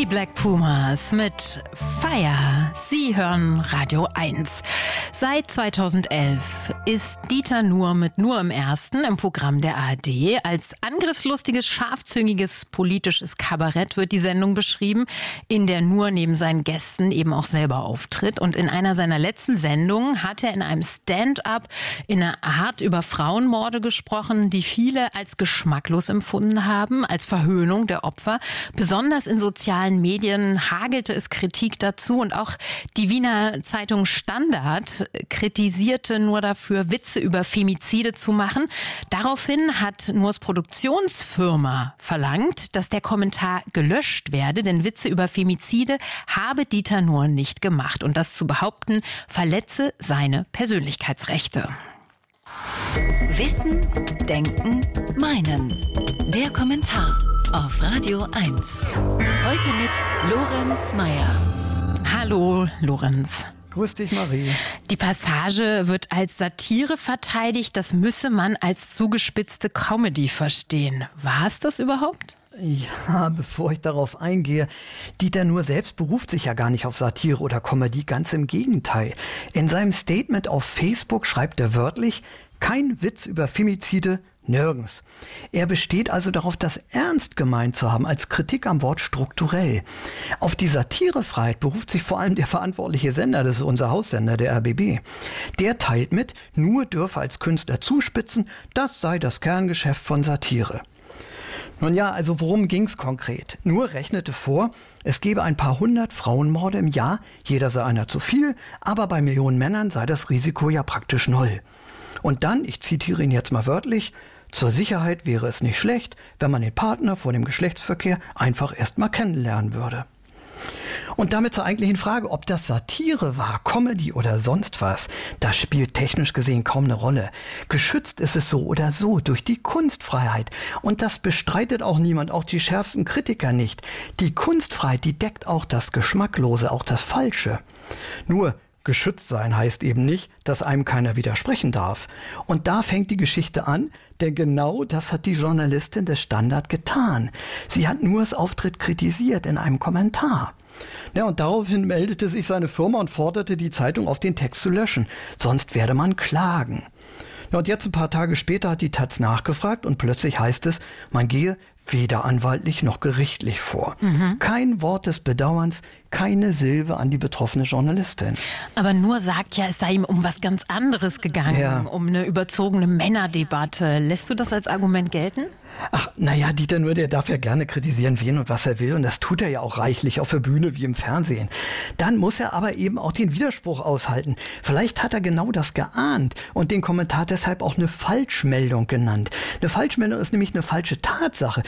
Die Black Pumas mit Fire. Sie hören Radio 1. Seit 2011 ist Dieter Nuhr mit Nur im Ersten im Programm der ARD. Als angriffslustiges, scharfzüngiges politisches Kabarett wird die Sendung beschrieben, in der Nuhr neben seinen Gästen eben auch selber auftritt. Und in einer seiner letzten Sendungen hat er in einem Stand-up in einer Art über Frauenmorde gesprochen, die viele als geschmacklos empfunden haben, als Verhöhnung der Opfer. Besonders in sozialen Medien hagelte es Kritik dazu und auch die Wiener Zeitung Standard kritisierte Nuhr dafür, Witze über Femizide zu machen. Daraufhin hat Nuhrs Produktionsfirma verlangt, dass der Kommentar gelöscht werde, denn Witze über Femizide habe Dieter Nuhr nicht gemacht. Und das zu behaupten, verletze seine Persönlichkeitsrechte. Wissen, Denken, Meinen. Der Kommentar auf Radio 1. Heute mit Lorenz Meyer. Hallo, Lorenz. Grüß dich, Marie. Die Passage wird als Satire verteidigt. Das müsse man als zugespitzte Comedy verstehen. War es das überhaupt? Ja, bevor ich darauf eingehe, Dieter Nuhr selbst beruft sich ja gar nicht auf Satire oder Comedy, ganz im Gegenteil. In seinem Statement auf Facebook schreibt er wörtlich: Kein Witz über Femizide, nirgends. Er besteht also darauf, das ernst gemeint zu haben, als Kritik am Wort strukturell. Auf die Satirefreiheit beruft sich vor allem der verantwortliche Sender, das ist unser Haussender, der RBB. Der teilt mit, Nuhr dürfe als Künstler zuspitzen, das sei das Kerngeschäft von Satire. Nun ja, also worum ging's konkret? Nuhr rechnete vor, es gebe ein paar hundert Frauenmorde im Jahr, jeder sei einer zu viel, aber bei Millionen Männern sei das Risiko ja praktisch null. Und dann, ich zitiere ihn jetzt mal wörtlich, zur Sicherheit wäre es nicht schlecht, wenn man den Partner vor dem Geschlechtsverkehr einfach erst mal kennenlernen würde. Und damit zur eigentlichen Frage, ob das Satire war, Comedy oder sonst was, das spielt technisch gesehen kaum eine Rolle. Geschützt ist es so oder so durch die Kunstfreiheit. Und das bestreitet auch niemand, auch die schärfsten Kritiker nicht. Die Kunstfreiheit, die deckt auch das Geschmacklose, auch das Falsche. Nur geschützt sein heißt eben nicht, dass einem keiner widersprechen darf. Und da fängt die Geschichte an, denn genau das hat die Journalistin des Standard getan. Sie hat Nuhrs Auftritt kritisiert in einem Kommentar. Ja, und daraufhin meldete sich seine Firma und forderte die Zeitung auf, den Text zu löschen. Sonst werde man klagen. Ja, und jetzt ein paar Tage später hat die Taz nachgefragt und plötzlich heißt es, man gehe weder anwaltlich noch gerichtlich vor. Kein Wort des Bedauerns, keine Silbe an die betroffene Journalistin. Aber Nuhr sagt ja, es sei ihm um was ganz anderes gegangen, Ja. um eine überzogene Männerdebatte. Lässt du das als Argument gelten? Ach, naja, Dieter Nuhr, der darf ja gerne kritisieren, wen und was er will. Und das tut er ja auch reichlich auf der Bühne wie im Fernsehen. Dann muss er aber eben auch den Widerspruch aushalten. Vielleicht hat er genau das geahnt und den Kommentar deshalb auch eine Falschmeldung genannt. Eine Falschmeldung ist nämlich eine falsche Tatsache.